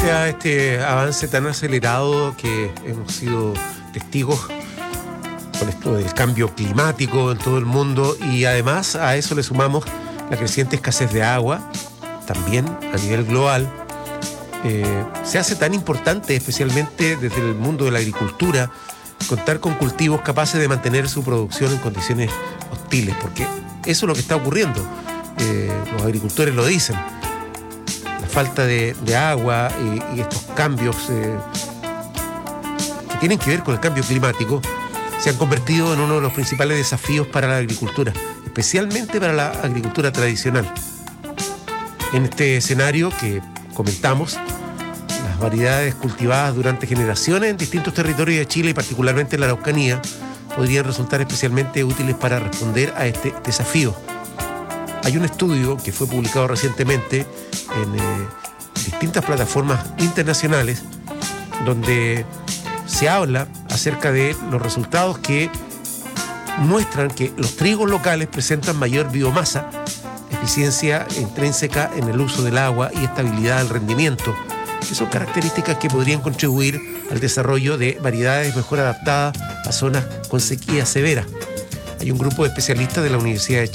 frente a este avance tan acelerado que hemos sido testigos con esto del cambio climático en todo el mundo, y además a eso le sumamos la creciente escasez de agua, también a nivel global, se hace tan importante, especialmente desde el mundo de la agricultura, contar con cultivos capaces de mantener su producción en condiciones hostiles, porque eso es lo que está ocurriendo. Los agricultores lo dicen. La falta de agua y estos cambios que tienen que ver con el cambio climático se han convertido en uno de los principales desafíos para la agricultura, especialmente para la agricultura tradicional. En este escenario que comentamos, las variedades cultivadas durante generaciones en distintos territorios de Chile y particularmente en la Araucanía podrían resultar especialmente útiles para responder a este desafío. Hay un estudio que fue publicado recientemente en distintas plataformas internacionales donde se habla acerca de los resultados que muestran que los trigos locales presentan mayor biomasa, eficiencia intrínseca en el uso del agua y estabilidad del rendimiento, que son características que podrían contribuir al desarrollo de variedades mejor adaptadas a zonas con sequía severa. Hay un grupo de especialistas de la Universidad de